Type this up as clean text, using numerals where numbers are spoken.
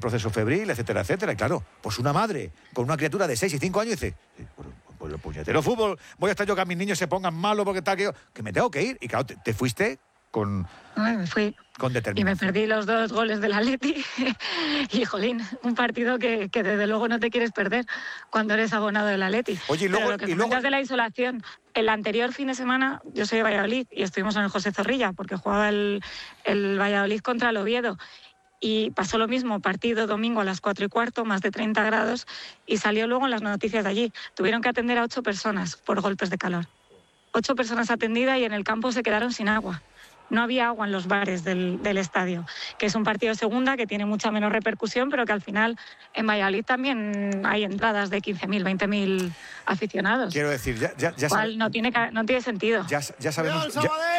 proceso febril, etcétera, etcétera. Y claro, pues una madre con una criatura de 6 y 5 años dice, pues el puñetero fútbol, voy a estar yo que a mis niños se pongan malos porque tal, que me tengo que ir. Y claro, te fuiste con... Me fui. Con determinación. Y me perdí los 2 goles del Atleti. Y, jolín, un partido que desde luego no te quieres perder cuando eres abonado del Atleti. Oye, y luego, pero lo que comentas de la isolación, el anterior fin de semana yo soy de Valladolid y estuvimos en el José Zorrilla porque jugaba el Valladolid contra el Oviedo. Y pasó lo mismo, partido domingo a las 4:15, más de 30 grados, y salió luego en las noticias de allí. Tuvieron que atender a 8 personas por golpes de calor. 8 personas atendidas y en el campo se quedaron sin agua. No había agua en los bares del estadio, que es un partido de segunda que tiene mucha menos repercusión, pero que al final en Valladolid también hay entradas de 15.000, 20.000 aficionados. Quiero decir, ya no tiene sentido. Ya sabemos...